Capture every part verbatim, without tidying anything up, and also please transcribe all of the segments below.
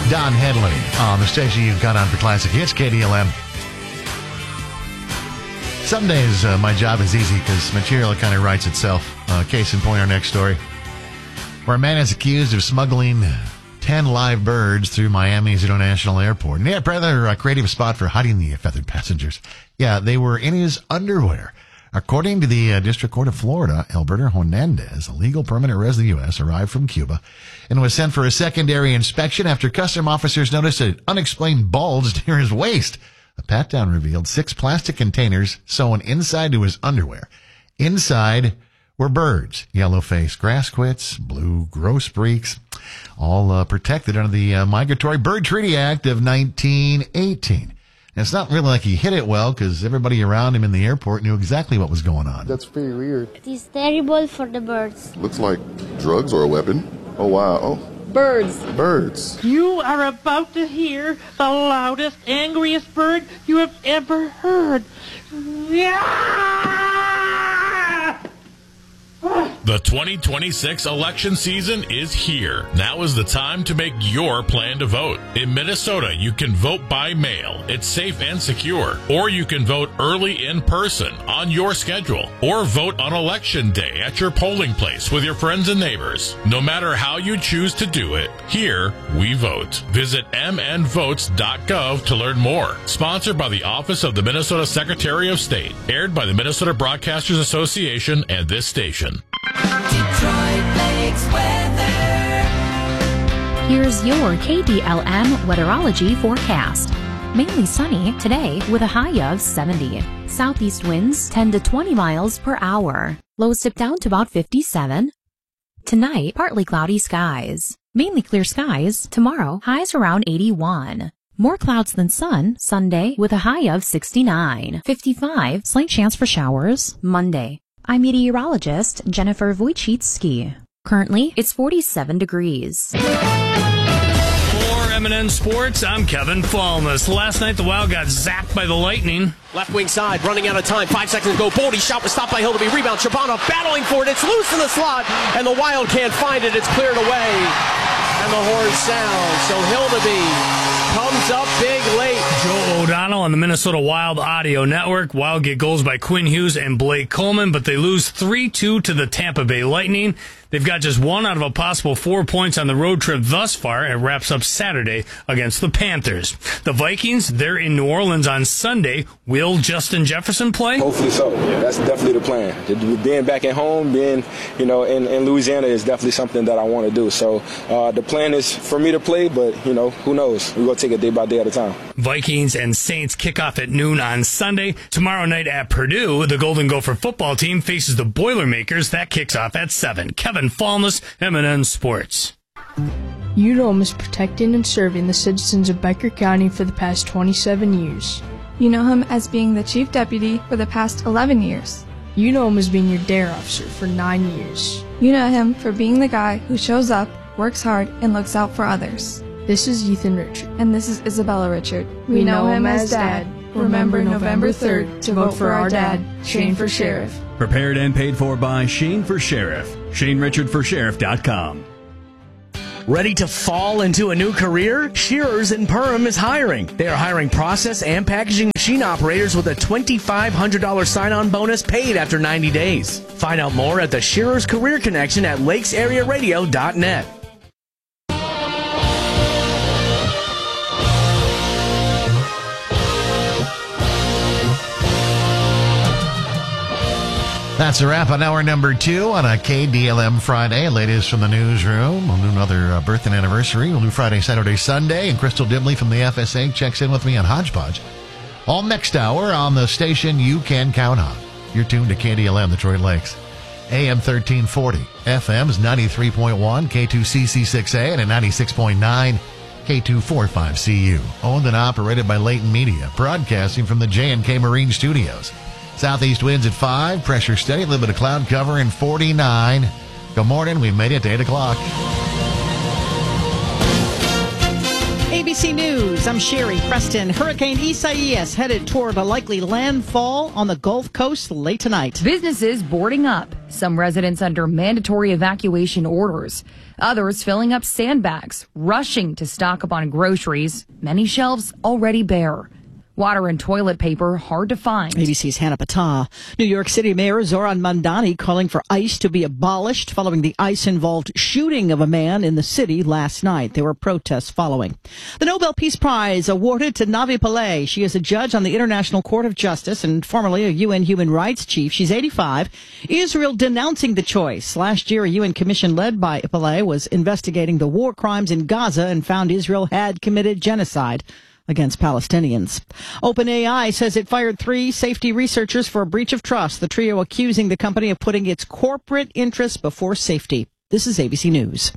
Don Henley on the station you've got on for Classic Hits, K D L M. Some days uh, my job is easy because material kind of writes itself. Uh, case in point, our next story, where a man is accused of smuggling ten live birds through Miami's International Airport. And he had rather a creative spot for hiding the feathered passengers. Yeah, they were in his underwear. According to the uh, District Court of Florida, Alberto Hernandez, a legal permanent resident of the U S, arrived from Cuba and was sent for a secondary inspection after custom officers noticed an unexplained bulge near his waist. A pat-down revealed six plastic containers sewn inside to his underwear. Inside were birds, yellow-faced grass quits, blue grosbeaks, all uh, protected under the uh, Migratory Bird Treaty Act of nineteen eighteen. And it's not really like he hid it well because everybody around him in the airport knew exactly what was going on. That's pretty weird. It is terrible for the birds. Looks like drugs or a weapon. Oh, wow. Oh. Birds. Birds. You are about to hear the loudest, angriest bird you have ever heard. Yeah! The twenty twenty-six election season is here. Now is the time to make your plan to vote. In Minnesota, you can vote by mail. It's safe and secure. Or you can vote early in person on your schedule. Or vote on election day at your polling place with your friends and neighbors. No matter how you choose to do it, here we vote. Visit m n votes dot gov to learn more. Sponsored by the Office of the Minnesota Secretary of State. Aired by the Minnesota Broadcasters Association and this station. Detroit Lakes weather. Here's your K D L M weatherology forecast. Mainly sunny today with a high of seventy. Southeast winds ten to twenty miles per hour. Lows dip down to about fifty-seven. Tonight, partly cloudy skies. Mainly clear skies. Tomorrow, highs around eighty-one. More clouds than sun Sunday with a high of sixty-nine. fifty-five, slight chance for showers Monday. I'm meteorologist Jennifer Wojcicki. Currently, it's forty-seven degrees. For M and N Sports, I'm Kevin Falmus. Last night, the Wild got zapped by the Lightning. Left wing side, running out of time. Five seconds to go. Boldy shot was stopped by Hildeby. Rebound. Shabanov battling for it. It's loose in the slot, and the Wild can't find it. It's cleared away, and the horn sounds. So Hildeby comes up big late. Joe O'Donnell on the Minnesota Wild Audio Network. Wild get goals by Quinn Hughes and Blake Coleman, but they lose three two to the Tampa Bay Lightning. They've got just one out of a possible four points on the road trip thus far. It wraps up Saturday against the Panthers. The Vikings, they're in New Orleans on Sunday. Will Justin Jefferson play? Hopefully so. That's definitely the plan. Being back at home, being, you know, in, in Louisiana is definitely something that I want to do. So uh, the plan is for me to play, but, you know, who knows? We're going to take it day by day at a time. Vikings and Saints kick off at noon on Sunday. Tomorrow night at Purdue, the Golden Gopher football team faces the Boilermakers. That kicks off at seven. Kevin Falmus, M and N Sports. U N O M is protecting and serving the citizens of Becker County for the past twenty-seven years. You know him as being the chief deputy for the past eleven years. You know him as being your dare officer for nine years. You know him for being the guy who shows up, works hard, and looks out for others. This is Ethan Richard. And this is Isabella Richard. We, we know, know him as Dad. Remember November third to vote for our dad, Shane for Sheriff. Prepared and paid for by Shane for Sheriff. Shane Richard for Sheriff dot com. Ready to fall into a new career? Shearers in Perham is hiring. They are hiring process and packaging machine operators with a twenty-five hundred dollars sign-on bonus paid after ninety days. Find out more at the Shearers Career Connection at lakes area radio dot net. That's a wrap on hour number two on a K D L M Friday. Latest from the newsroom. We'll do another uh, birth and anniversary. We'll do Friday, Saturday, Sunday. And Crystal Dibley from the F S A checks in with me on Hodgepodge. All next hour on the station you can count on. You're tuned to K D L M, Detroit Lakes. A M thirteen forty. F M's ninety-three point one, K two C C six A, and at ninety-six point nine, K two forty-five C U. Owned and operated by Leighton Media. Broadcasting from the J and K Marine Studios. Southeast winds at five, pressure steady, a little bit of cloud cover in forty-nine. Good morning, we made it to eight o'clock. A B C News, I'm Sherry Preston. Hurricane Isaias headed toward a likely landfall on the Gulf Coast late tonight. Businesses boarding up, some residents under mandatory evacuation orders, others filling up sandbags, rushing to stock up on groceries, many shelves already bare. Water and toilet paper hard to find. A B C's Hannah Patah. New York City Mayor Zoran Mandani calling for ICE to be abolished following the ICE-involved shooting of a man in the city last night. There were protests following. The Nobel Peace Prize awarded to Navi Pillay. She is a judge on the International Court of Justice and formerly a U N human rights chief. She's eighty-five. Israel denouncing the choice. Last year, a U N commission led by Pillay was investigating the war crimes in Gaza and found Israel had committed genocide against Palestinians. OpenAI says it fired three safety researchers for a breach of trust, the trio accusing the company of putting its corporate interests before safety. This is A B C News.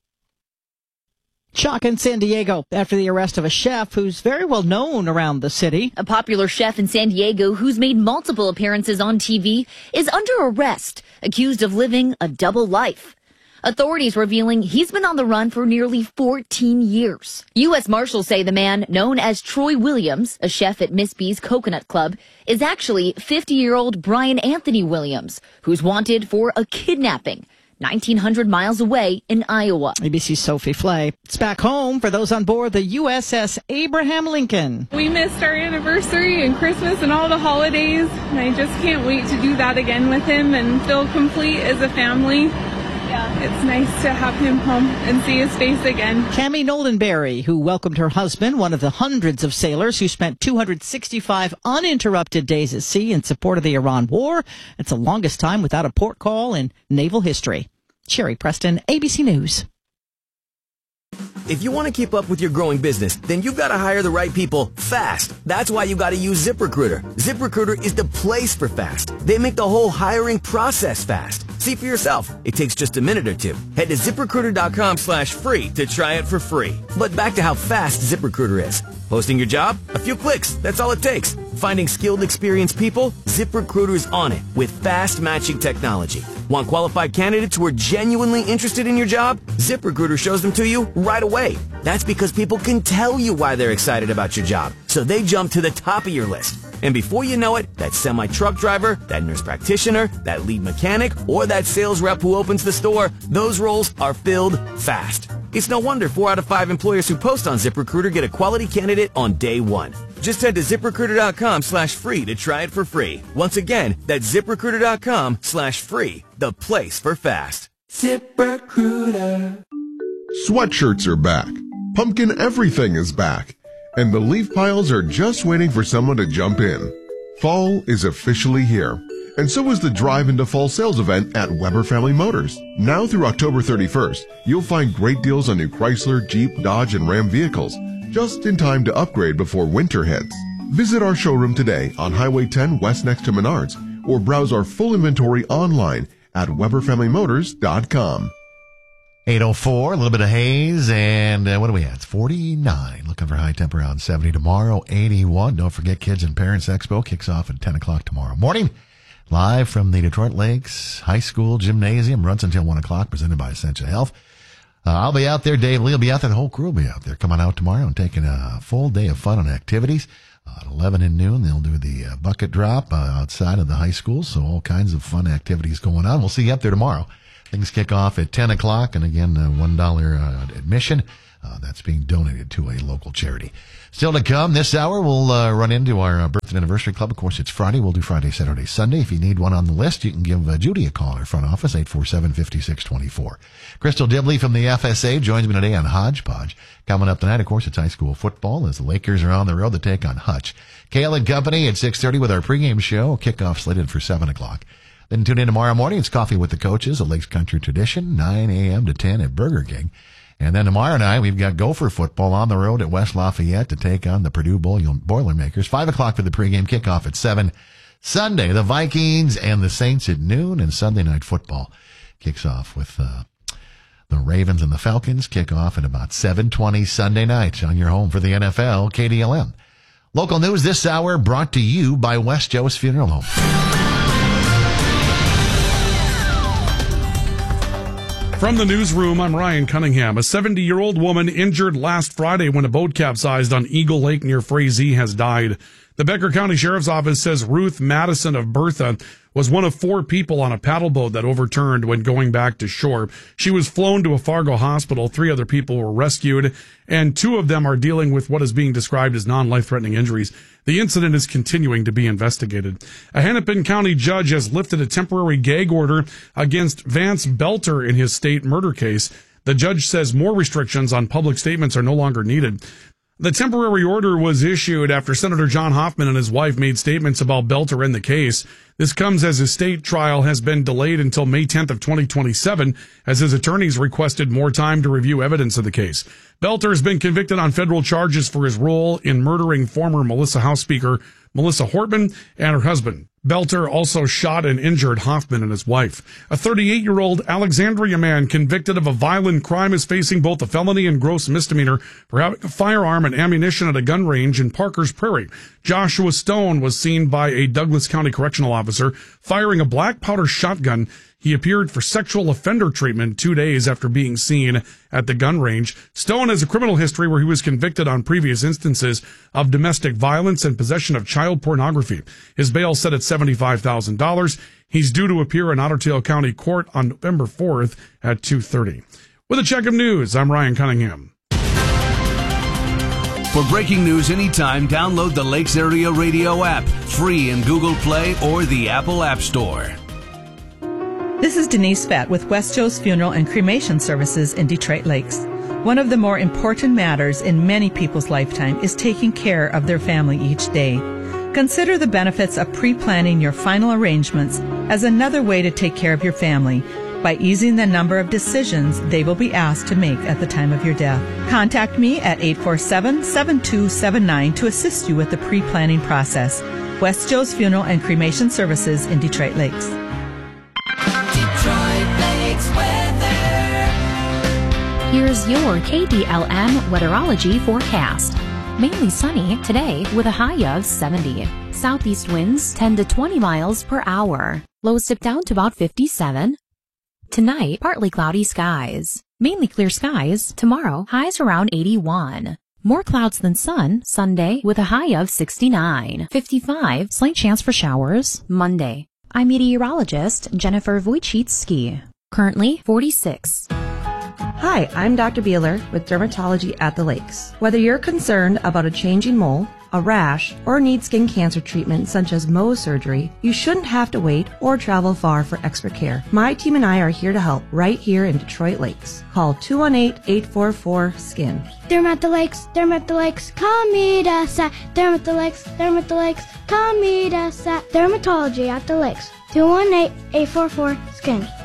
Shock in San Diego after the arrest of a chef who's very well known around the city. A popular chef in San Diego who's made multiple appearances on T V is under arrest, accused of living a double life. Authorities revealing he's been on the run for nearly fourteen years. U S Marshals say the man, known as Troy Williams, a chef at Miss B's Coconut Club, is actually fifty-year-old Brian Anthony Williams, who's wanted for a kidnapping nineteen hundred miles away in Iowa. A B C's Sophie Flay. It's back home for those on board the U S S Abraham Lincoln. We missed our anniversary and Christmas and all the holidays, and I just can't wait to do that again with him and feel complete as a family. Yeah. It's nice to have him home and see his face again. Cammie Noldenberry, who welcomed her husband, one of the hundreds of sailors who spent two hundred sixty-five uninterrupted days at sea in support of the Iran war. It's the longest time without a port call in naval history. Sherry Preston, A B C News. If you want to keep up with your growing business, then you've got to hire the right people fast. That's why you got to use ZipRecruiter. ZipRecruiter is the place for fast. They make the whole hiring process fast. See for yourself. It takes just a minute or two. Head to ZipRecruiter.com slash free to try it for free. But back to how fast ZipRecruiter is. Posting your job? A few clicks. That's all it takes. Finding skilled, experienced people? ZipRecruiter's on it with fast matching technology. Want qualified candidates who are genuinely interested in your job? ZipRecruiter shows them to you right away. That's because people can tell you why they're excited about your job, so they jump to the top of your list. And before you know it, that semi-truck driver, that nurse practitioner, that lead mechanic, or that sales rep who opens the store, those roles are filled fast. It's no wonder four out of five employers who post on ZipRecruiter get a quality candidate on day one. Just head to ZipRecruiter.com slash free to try it for free. Once again, that's ZipRecruiter.com slash free, the place for fast. ZipRecruiter. Sweatshirts are back. Pumpkin everything is back. And the leaf piles are just waiting for someone to jump in. Fall is officially here. And so is the Drive into Fall sales event at Weber Family Motors. Now through October thirty-first, you'll find great deals on new Chrysler, Jeep, Dodge, and Ram vehicles, just in time to upgrade before winter hits. Visit our showroom today on Highway ten West next to Menards, or browse our full inventory online at Weber Family Motors dot com. eight oh four, a little bit of haze, and uh, what do we have? It's forty-nine. Looking for high temp around seventy tomorrow, eighty-one. Don't forget Kids and Parents Expo kicks off at ten o'clock tomorrow morning. Live from the Detroit Lakes High School Gymnasium. Runs until one o'clock, presented by Essentia Health. Uh, I'll be out there. Dave Lee will be out there. The whole crew will be out there. Coming out tomorrow and taking a full day of fun and activities. Uh, at eleven and noon, they'll do the uh, bucket drop uh, outside of the high school. So all kinds of fun activities going on. We'll see you up there tomorrow. Things kick off at ten o'clock, and again, uh, one dollar uh, admission. Uh, that's being donated to a local charity. Still to come this hour, we'll uh, run into our uh, birthday anniversary club. Of course, it's Friday. We'll do Friday, Saturday, Sunday. If you need one on the list, you can give uh, Judy a call at our front office, eight four seven, five six two four. Crystal Dibley from the F S A joins me today on Hodgepodge. Coming up tonight, of course, it's high school football as the Lakers are on the road to take on Hutch. Kale and Company at six thirty with our pregame show. Kickoff slated for seven o'clock. Then tune in tomorrow morning. It's Coffee with the Coaches, a Lakes Country tradition, nine a.m. to ten at Burger King. And then tomorrow night, we've got Gopher football on the road at West Lafayette to take on the Purdue Boilermakers. Five o'clock for the pregame kickoff at seven. Sunday, the Vikings and the Saints at noon, and Sunday night football kicks off with uh, the Ravens and the Falcons. Kick off at about seven twenty Sunday night on your home for the N F L, K D L M. Local news this hour brought to you by West Joe's Funeral Home. From the newsroom, I'm Ryan Cunningham. A seventy-year-old woman injured last Friday when a boat capsized on Eagle Lake near Frazee has died. The Becker County Sheriff's Office says Ruth Madison of Bertha was one of four people on a paddle boat that overturned when going back to shore. She was flown to a Fargo hospital. Three other people were rescued, and two of them are dealing with what is being described as non-life-threatening injuries. The incident is continuing to be investigated. A Hennepin County judge has lifted a temporary gag order against Vance Belter in his state murder case. The judge says more restrictions on public statements are no longer needed. The temporary order was issued after Senator John Hoffman and his wife made statements about Belter and the case. This comes as his state trial has been delayed until May tenth of twenty twenty-seven, as his attorneys requested more time to review evidence of the case. Belter has been convicted on federal charges for his role in murdering former Melissa House Speaker Melissa Hortman and her husband. Belter also shot and injured Hoffman and his wife. A thirty-eight-year-old Alexandria man convicted of a violent crime is facing both a felony and gross misdemeanor for having a firearm and ammunition at a gun range in Parkers Prairie. Joshua Stone was seen by a Douglas County correctional officer firing a black powder shotgun. He appeared for sexual offender treatment two days after being seen at the gun range. Stone has a criminal history where he was convicted on previous instances of domestic violence and possession of child pornography. His bail set at seventy-five thousand dollars. He's due to appear in Otter Tail County Court on November fourth at two thirty. With a check of news, I'm Ryan Cunningham. For breaking news anytime, download the Lakes Area Radio app, free in Google Play or the Apple App Store. This is Denise Fett with West Joe's Funeral and Cremation Services in Detroit Lakes. One of the more important matters in many people's lifetime is taking care of their family each day. Consider the benefits of pre-planning your final arrangements as another way to take care of your family by easing the number of decisions they will be asked to make at the time of your death. Contact me at eight four seven, seven two seven nine to assist you with the pre-planning process. West Joe's Funeral and Cremation Services in Detroit Lakes. Here's your K D L M weatherology forecast. Mainly sunny today with a high of seventy. Southeast winds ten to twenty miles per hour. Lows dip down to about fifty-seven. Tonight, partly cloudy skies. Mainly clear skies. Tomorrow, highs around eighty-one. More clouds than sun Sunday with a high of sixty-nine. fifty-five, slight chance for showers Monday. I'm meteorologist Jennifer Wojcicki. Currently forty-six. Hi, I'm Doctor Beeler with Dermatology at the Lakes. Whether you're concerned about a changing mole, a rash, or need skin cancer treatment such as Mohs surgery, you shouldn't have to wait or travel far for expert care. My team and I are here to help right here in Detroit Lakes. Call two one eight, eight four four, S K I N. Derm at the Lakes, Derm at the Lakes, come meet us at Derm at the Lakes, Derm at the Lakes, come meet us at Dermatology at the Lakes. two one eight, eight four four, S K I N.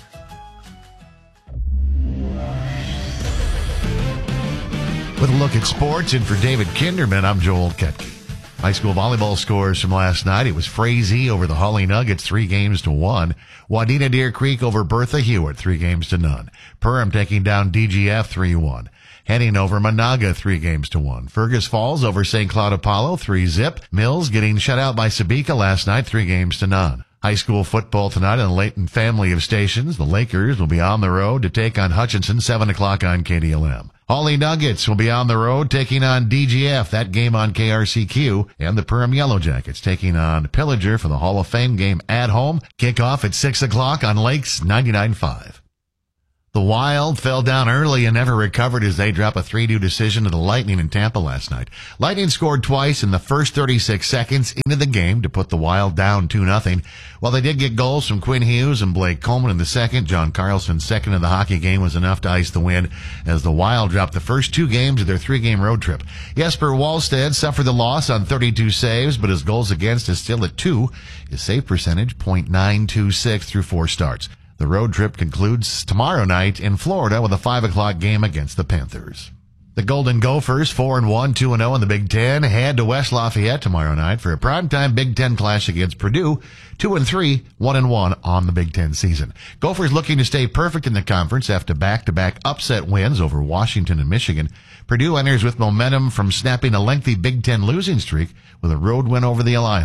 With a look at sports, and for David Kinderman, I'm Joel Ketke. High school volleyball scores from last night. It was Frazee over the Holly Nuggets, three games to one. Wadena Deer Creek over Bertha Hewitt, three games to none. Perham taking down D G F three one. Heading over Monaga, three games to one. Fergus Falls over Saint Cloud Apollo, three zip. Mills getting shut out by Sabika last night, three games to none. High school football tonight on the Layton family of stations. The Lakers will be on the road to take on Hutchinson, seven o'clock on K D L M. Holly Nuggets will be on the road taking on D G F, that game on K R C Q, and the Perham Yellow Jackets taking on Pillager for the Hall of Fame game at home. Kickoff at six o'clock on Lakes ninety-nine point five. The Wild fell down early and never recovered as they dropped a three two decision to the Lightning in Tampa last night. Lightning scored twice in the first thirty-six seconds into the game to put the Wild down two nothing. While they did get goals from Quinn Hughes and Blake Coleman in the second, John Carlson's second in the hockey game was enough to ice the win as the Wild dropped the first two games of their three-game road trip. Jesper Wallstedt suffered the loss on thirty-two saves, but his goals against is still at two. His save percentage, point nine two six through four starts. The road trip concludes tomorrow night in Florida with a five o'clock game against the Panthers. The Golden Gophers, four and one, two and oh in the Big Ten, head to West Lafayette tomorrow night for a primetime Big Ten clash against Purdue, two and three, one and one on the Big Ten season. Gophers looking to stay perfect in the conference after back-to-back upset wins over Washington and Michigan. Purdue enters with momentum from snapping a lengthy Big Ten losing streak with a road win over the Illini.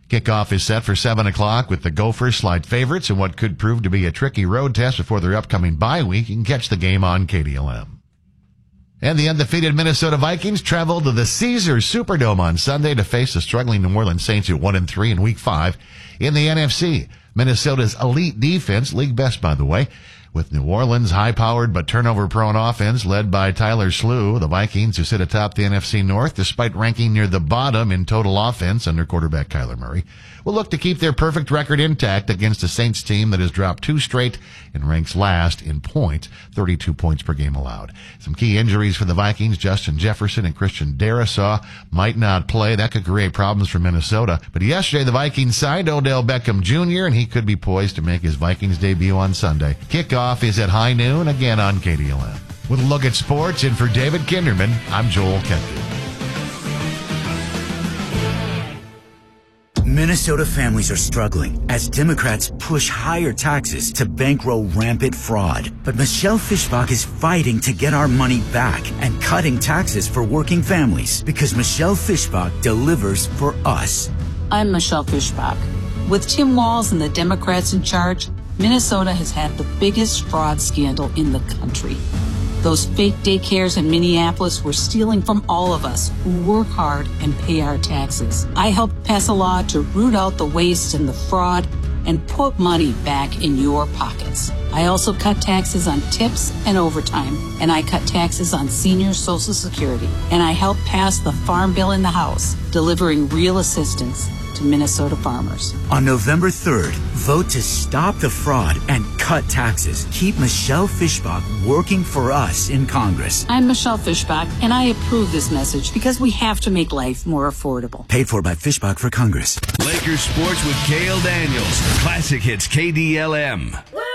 Kickoff is set for seven o'clock with the Gophers slight favorites in what could prove to be a tricky road test before their upcoming bye week. You can catch the game on K D L M. And the undefeated Minnesota Vikings travel to the Caesars Superdome on Sunday to face the struggling New Orleans Saints at one and three in week five in the N F C. Minnesota's elite defense, league best by the way, with New Orleans' high-powered but turnover-prone offense led by Tyler Slew, the Vikings who sit atop the N F C North despite ranking near the bottom in total offense under quarterback Kyler Murray, will look to keep their perfect record intact against a Saints team that has dropped two straight and ranks last in points, thirty-two points per game allowed. Some key injuries for the Vikings, Justin Jefferson and Christian Darrisaw might not play. That could create problems for Minnesota. But yesterday the Vikings signed Odell Beckham Junior, and he could be poised to make his Vikings debut on Sunday. Kickoff is at high noon, again on K D L M. With a look at sports, and for David Kinderman, I'm Joel Kenton. Minnesota families are struggling as Democrats push higher taxes to bankroll rampant fraud. But Michelle Fischbach is fighting to get our money back and cutting taxes for working families because Michelle Fischbach delivers for us. I'm Michelle Fischbach. With Tim Walz and the Democrats in charge, Minnesota has had the biggest fraud scandal in the country. Those fake daycares in Minneapolis were stealing from all of us who work hard and pay our taxes. I helped pass a law to root out the waste and the fraud and put money back in your pockets. I also cut taxes on tips and overtime, and I cut taxes on senior Social Security. And I helped pass the Farm Bill in the House, delivering real assistance to Minnesota farmers. On November third, vote to stop the fraud and cut taxes. Keep Michelle Fischbach working for us in Congress. I'm Michelle Fischbach, and I approve this message because we have to make life more affordable. Paid for by Fischbach for Congress. Lakers Sports with Cale Daniels. Classic Hits K D L M.